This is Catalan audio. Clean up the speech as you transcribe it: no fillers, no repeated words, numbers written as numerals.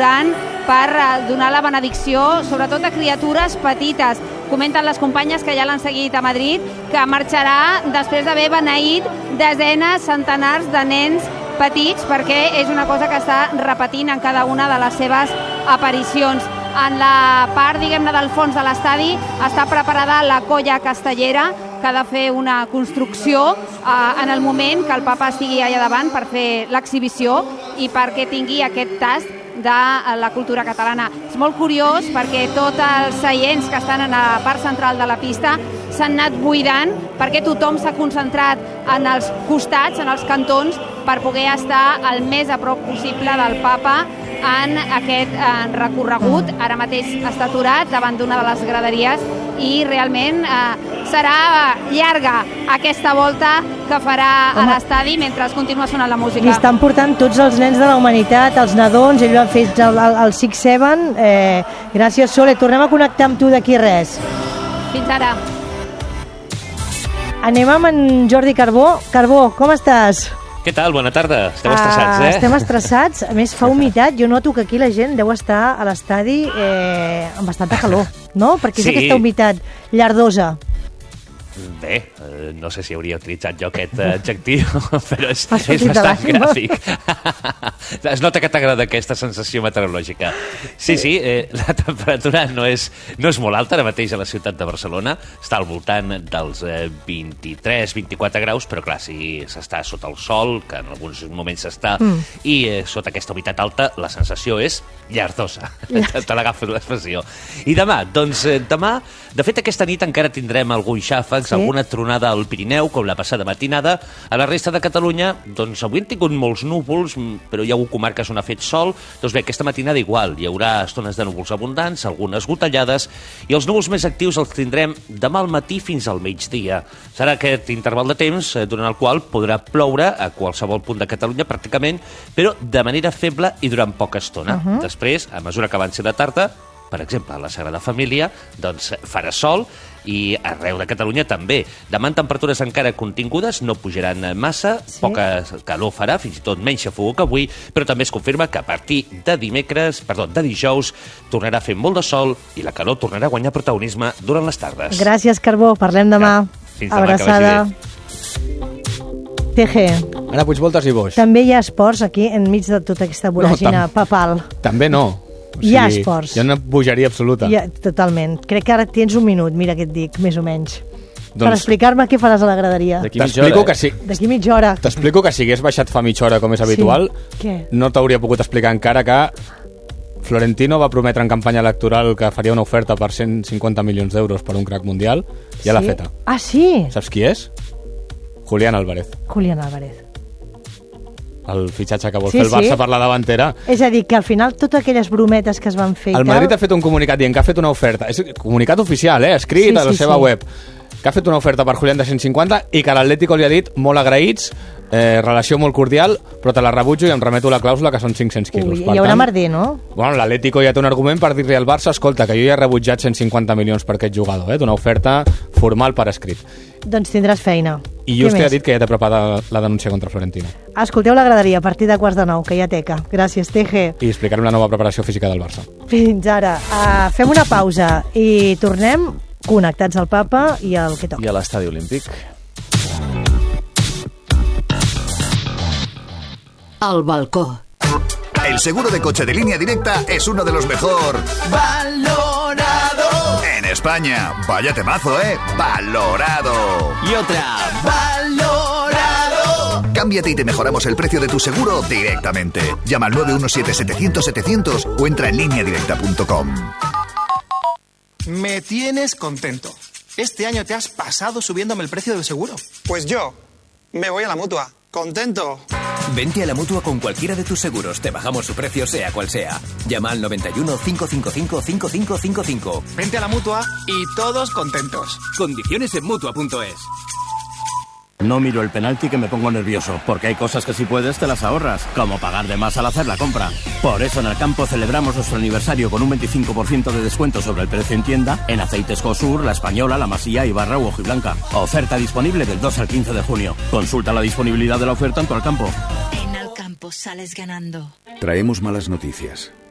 col·laborant per donar la benedicció, sobretot a criatures petites. Comenten les companyes que ja l'han seguit a Madrid, que marxarà després d'haver beneït desenes, centenars de nens petits, perquè és una cosa que està repetint en cada una de les seves aparicions. En la part, diguem-ne, del fons de l'estadi està preparada la colla castellera, que ha de fer una construcció en el moment que el papa estigui allà davant per fer l'exhibició i perquè tingui aquest tast de la cultura catalana. És molt curiós perquè tots els seients que estan en la part central de la pista s'han anat buidant perquè tothom s'ha concentrat en els costats, en els cantons, per poder estar el més a prop possible del papa en aquest recorregut. Ara mateix està aturat davant d'una de les graderies i realment serà llarga aquesta volta que farà a l'estadi mentre continua sonant la música. I estan portant tots els nens de la humanitat, els nadons, ells han fet el 6-7. Gràcies, Sole. Tornem a connectar amb tu d'aquí res. Fins ara. Anem amb en Jordi Carbó. Carbó, com estàs? Què tal? Bona tarda. Estem estressats, Estem estressats. A més, fa humitat. Jo noto que aquí la gent deu estar a l'estadi amb bastanta calor, no? Perquè és aquesta humitat llardosa. Bé, no sé si hauria utilitzat jo aquest adjectiu, però és bastant gràfic. Es nota que t'agrada aquesta sensació meteorològica. Sí, la temperatura no és molt alta ara mateix a la ciutat de Barcelona. Està al voltant dels 23-24 graus, però clar, si s'està sota el sol, que en alguns moments s'està, i sota aquesta humitat alta, la sensació és llardosa. Te l'agafo l'expressió. I demà, de fet aquesta nit encara tindrem algun xàfec, alguna tronada al Pirineu, com la passada matinada. A la resta de Catalunya, doncs avui hem tingut molts núvols, però hi ha hagut comarques on ha fet sol. Doncs bé, aquesta matinada igual, hi haurà estones de núvols abundants, algunes gotellades, i els núvols més actius els tindrem demà al matí fins al migdia. Serà aquest interval de temps durant el qual podrà ploure a qualsevol punt de Catalunya pràcticament, però de manera feble i durant poca estona. Després, a mesura que avanci la tarda, per exemple, a la Sagrada Família, doncs farà sol i arreu de Catalunya també. Demà en temperatures encara contingudes, no pujaran massa, poca calor farà, fins i tot menys xafogó que avui, però també es confirma que a partir de dijous, tornarà a fer molt de sol i la calor tornarà a guanyar protagonisme durant les tardes. Gràcies, Carbó. Parlem demà. Fins demà, abraçada. TG. Ara Puigvoltes i Boix. També hi ha esports aquí enmig de tota aquesta voràgina papal. També no. Hi ha esports. Hi ha una bogeria absoluta. Totalment. Crec que ara tens un minut, mira què et dic, més o menys. Per explicar-me què faràs a la graderia. T'explico que sí. D'aquí mitja hora. T'explico que si hagués baixat fa mitja hora, com és habitual, no t'hauria pogut explicar encara que Florentino va prometre en campanya electoral que faria una oferta per 150 milions d'euros per un crack mundial. Ja l'ha feta. Ah, sí? Saps qui és? Julián Álvarez. Julián Álvarez. El fitxatge que vol fer el Barça per la davantera. És a dir, que al final totes aquelles brometes que es van fer... El Madrid ha fet un comunicat dient que ha fet una oferta. És comunicat oficial, escrit a la seva web. Que ha fet una oferta per Julián de 150 i que l'Atlético li ha dit molt agraïts, relació molt cordial, però te la rebutjo i em remeto la clàusula que són 500 quilos. Hi haurà merder, no? Bueno, l'Atlético ja té un argument per dir-li al Barça, escolta, que jo ja he rebutjat 150 milions per aquest jugador, d'una oferta formal per escrit. Doncs tindràs feina. I just t'he dit que ja té preparada la denúncia contra Florentino. Escolteu la graderia a partir de 8:45, que ja teca. Gràcies, TG. I explicarem la nova preparació física del Barça. Fins ara. Fem una pausa i tornem connectats al Papa i al que toca. I a l'Estadi Olímpic. Al balcó. El seguro de coche de Línea Directa es uno de los mejor valorado en España. Vaya temazo, valorado. Y otra, valorado. Cámbiate y te mejoramos el precio de tu seguro directamente. Llama al 917-700-700 o entra en lineadirecta.com. Me tienes contento. Este año te has pasado subiéndome el precio del seguro. Pues yo me voy a la Mutua. ¡Contento! Vente a la Mutua con cualquiera de tus seguros. Te bajamos su precio sea cual sea. Llama al 91 555 5555. Vente a la Mutua y todos contentos. Condiciones en Mutua.es. No miro el penalti que me pongo nervioso, porque hay cosas que si puedes te las ahorras, como pagar de más al hacer la compra. Por eso en el campo celebramos nuestro aniversario con un 25% de descuento sobre el precio en tienda en aceites Cosur, La Española, La Masía, Ibarra u Hojiblanca. Oferta disponible del 2 al 15 de junio. Consulta la disponibilidad de la oferta en tu Alcampo. En Alcampo sales ganando. Traemos malas noticias.